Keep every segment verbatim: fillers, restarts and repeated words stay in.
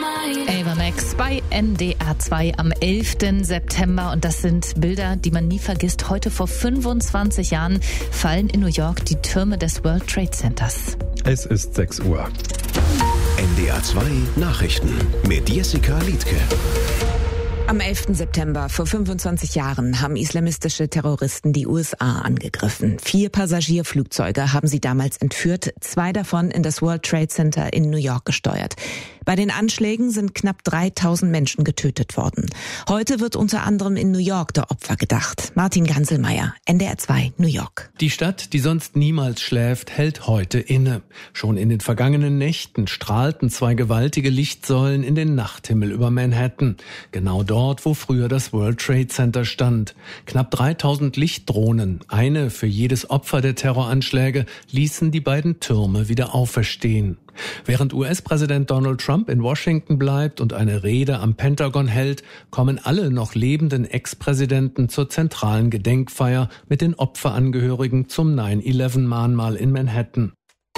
Ava Max bei N D R zwei am elften September und das sind Bilder, die man nie vergisst. Heute vor fünfundzwanzig Jahren fallen in New York die Türme des World Trade Centers. Es ist sechs Uhr. N D R zwei Nachrichten mit Jessica Liedtke. Am elften September vor fünfundzwanzig Jahren haben islamistische Terroristen die U S A angegriffen. Vier Passagierflugzeuge haben sie damals entführt, zwei davon in das World Trade Center in New York gesteuert. Bei den Anschlägen sind knapp dreitausend Menschen getötet worden. Heute wird unter anderem in New York der Opfer gedacht. Martin Ganselmeier, N D R zwei, New York. Die Stadt, die sonst niemals schläft, hält heute inne. Schon in den vergangenen Nächten strahlten zwei gewaltige Lichtsäulen in den Nachthimmel über Manhattan. Genau dort, wo früher das World Trade Center stand. Knapp dreitausend Lichtdrohnen, eine für jedes Opfer der Terroranschläge, ließen die beiden Türme wieder auferstehen. Während U S-Präsident Donald Trump in Washington bleibt und eine Rede am Pentagon hält, kommen alle noch lebenden Ex-Präsidenten zur zentralen Gedenkfeier mit den Opferangehörigen zum nine eleven Mahnmal in Manhattan.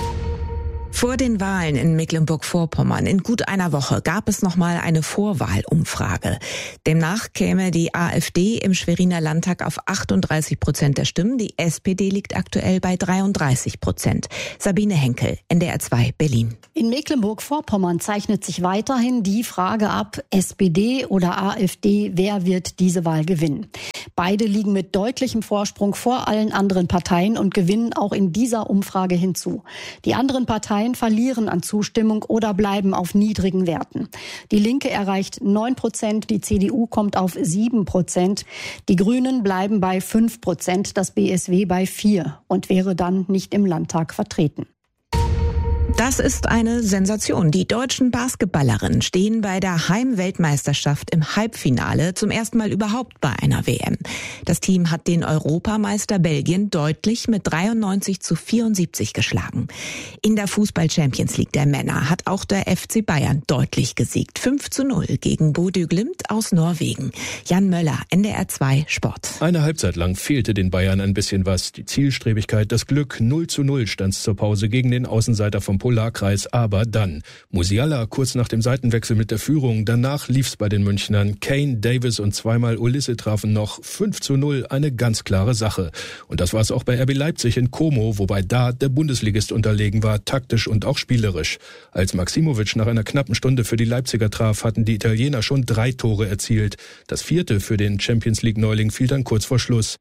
Vor den Wahlen in Mecklenburg-Vorpommern in gut einer Woche gab es nochmal eine Vorwahlumfrage. Demnach käme die AfD im Schweriner Landtag auf achtunddreißig Prozent der Stimmen. Die S P D liegt aktuell bei dreiunddreißig Prozent. Sabine Henkel, N D R zwei, Berlin. In Mecklenburg-Vorpommern zeichnet sich weiterhin die Frage ab, S P D oder AfD, wer wird diese Wahl gewinnen? Beide liegen mit deutlichem Vorsprung vor allen anderen Parteien und gewinnen auch in dieser Umfrage hinzu. Die anderen Parteien verlieren an Zustimmung oder bleiben auf niedrigen Werten. Die Linke erreicht neun Prozent, die C D U kommt auf sieben Prozent, die Grünen bleiben bei fünf Prozent, das B S W bei vier und wäre dann nicht im Landtag vertreten. Das ist eine Sensation. Die deutschen Basketballerinnen stehen bei der Heimweltmeisterschaft im Halbfinale zum ersten Mal überhaupt bei einer W M. Das Team hat den Europameister Belgien deutlich mit dreiundneunzig zu vierundsiebzig geschlagen. In der Fußball-Champions League der Männer hat auch der F C Bayern deutlich gesiegt. fünf zu null gegen Bodø Glimt aus Norwegen. Jan Möller, N D R zwei Sport. Eine Halbzeit lang fehlte den Bayern ein bisschen was. Die Zielstrebigkeit, das Glück. null zu null stand es zur Pause gegen den Außenseiter vom Polarkreis, aber dann Musiala kurz nach dem Seitenwechsel mit der Führung. Danach lief's bei den Münchnern. Kane, Davis und zweimal Ulisse trafen noch. fünf zu null, eine ganz klare Sache. Und das war es auch bei R B Leipzig in Como, wobei da der Bundesligist unterlegen war, taktisch und auch spielerisch. Als Maximovic nach einer knappen Stunde für die Leipziger traf, hatten die Italiener schon drei Tore erzielt. Das vierte für den Champions League-Neuling fiel dann kurz vor Schluss.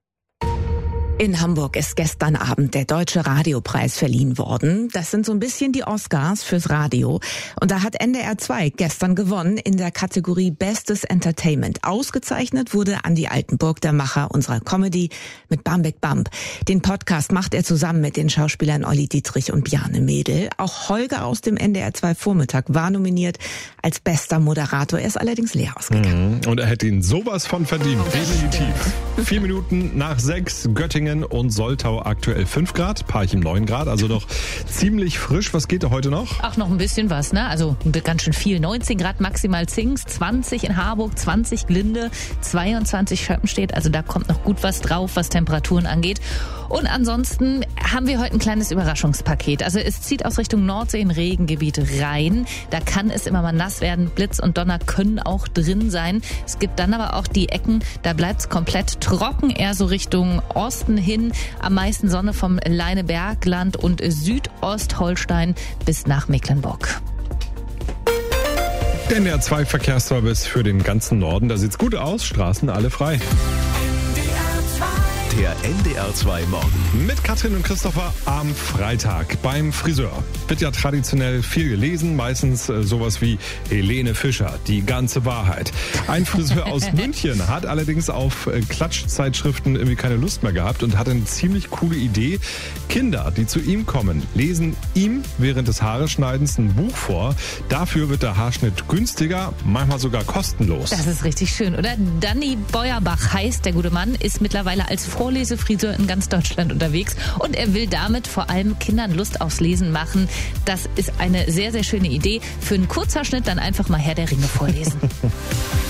In Hamburg ist gestern Abend der Deutsche Radiopreis verliehen worden. Das sind so ein bisschen die Oscars fürs Radio. Und da hat N D R zwei gestern gewonnen in der Kategorie Bestes Entertainment. Ausgezeichnet wurde Andi Altenburg, der Macher unserer Comedy mit Bambeck Bamb. Den Podcast macht er zusammen mit den Schauspielern Olli Dietrich und Bjarne Mädel. Auch Holger aus dem N D R zwei Vormittag war nominiert als bester Moderator. Er ist allerdings leer ausgegangen. Und er hätte ihn sowas von verdient. Definitiv. Vier Minuten nach sechs, Göttingen und Soltau aktuell fünf Grad, Parchim neun Grad, also noch ziemlich frisch. Was geht da heute noch? Ach, noch ein bisschen was, ne? Also ganz schön viel. neunzehn Grad maximal Zingst, zwanzig in Harburg, zwanzig Glinde, zweiundzwanzig Schöppenstedt. Also da kommt noch gut was drauf, was Temperaturen angeht. Und ansonsten haben wir heute ein kleines Überraschungspaket. Also es zieht aus Richtung Nordsee in Regengebiete rein. Da kann es immer mal nass werden. Blitz und Donner können auch drin sein. Es gibt dann aber auch die Ecken, da bleibt es komplett trocken, eher so Richtung Osten hin. Am meisten Sonne vom Leinebergland und Südostholstein bis nach Mecklenburg. Der N D R zwei Verkehrsservice für den ganzen Norden. Da sieht's gut aus. Straßen alle frei. Der N D R zwei Morgen. Mit Katrin und Christopher am Freitag beim Friseur. Wird ja traditionell viel gelesen, meistens äh, sowas wie Helene Fischer, die ganze Wahrheit. Ein Friseur aus München hat allerdings auf äh, Klatschzeitschriften irgendwie keine Lust mehr gehabt und hat eine ziemlich coole Idee. Kinder, die zu ihm kommen, lesen ihm während des Haareschneidens ein Buch vor. Dafür wird der Haarschnitt günstiger, manchmal sogar kostenlos. Das ist richtig schön, oder? Danny Beuerbach heißt der gute Mann, ist mittlerweile als Vorlesefriseur in ganz Deutschland unterwegs und er will damit vor allem Kindern Lust aufs Lesen machen. Das ist eine sehr, sehr schöne Idee. Für einen Kurzhaarschnitt dann einfach mal Herr der Ringe vorlesen.